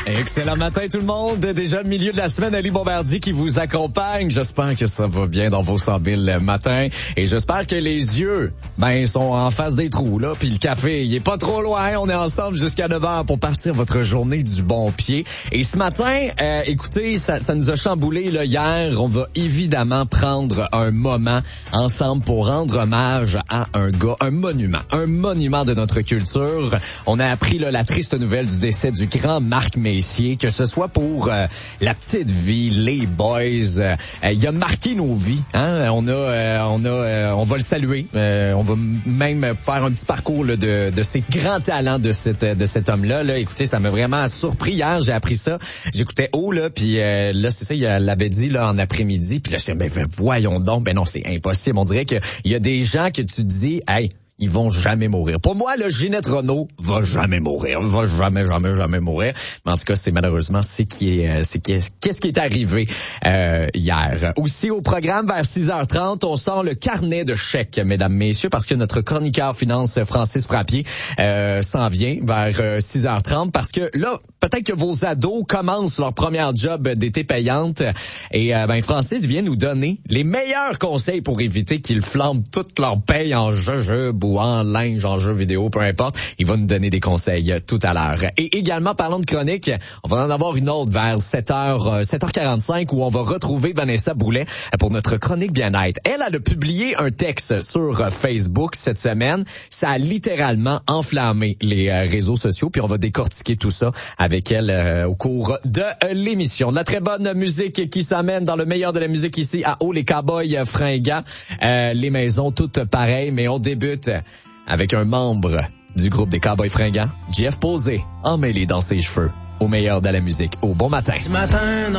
Excellent matin tout le monde. Déjà le milieu de la semaine, Ali Bombardier qui vous accompagne. J'espère que ça va bien dans vos 100 000 le matin. Et j'espère que les yeux, sont en face des trous, là. Puis le café, il est pas trop loin. On est ensemble jusqu'à 9h pour partir votre journée du bon pied. Et ce matin, écoutez, ça nous a chamboulé, là, hier. On va évidemment prendre un moment ensemble pour rendre hommage à un gars, un monument de notre culture. On a appris, là, la triste nouvelle du décès du grand Marc Messier, que ce soit pour La Petite Vie, Les Boys, il a marqué nos vies, hein. On va le saluer, on va même faire un petit parcours là, de ces grands talents de cet homme-là. Là, écoutez, ça m'a vraiment surpris hier, j'ai appris ça. J'écoutais là, puis là c'est ça, il l'avait dit là en après-midi, puis là je me voyons donc, non, c'est impossible. On dirait que il y a des gens que tu te dis, hey, ils vont jamais mourir. Pour moi, le Ginette Renault va jamais mourir. Va jamais mourir. Mais en tout cas, c'est malheureusement qu'est-ce qui est arrivé hier. Aussi au programme vers 6h30, on sort le carnet de chèques, mesdames, messieurs, parce que notre chroniqueur finance Francis Frappier s'en vient vers 6h30 parce que là, peut-être que vos ados commencent leur première job d'été payante et Francis vient nous donner les meilleurs conseils pour éviter qu'ils flambent toute leur paye en jujube ou en linge, en jeu vidéo, peu importe. Il va nous donner des conseils tout à l'heure. Et également, parlons de chronique, on va en avoir une autre vers 7h45 où on va retrouver Vanessa Boulet pour notre chronique bien-être. Elle a publié un texte sur Facebook cette semaine. Ça a littéralement enflammé les réseaux sociaux, puis on va décortiquer tout ça avec elle au cours de l'émission. De la très bonne musique qui s'amène dans le meilleur de la musique ici à Haut, les Cowboys fringants. Les maisons toutes pareilles, mais on débute avec un membre du groupe des Cowboys fringants, Jeff Posé, emmêlé dans ses cheveux, au meilleur de la musique. Au bon matin. Ce matin,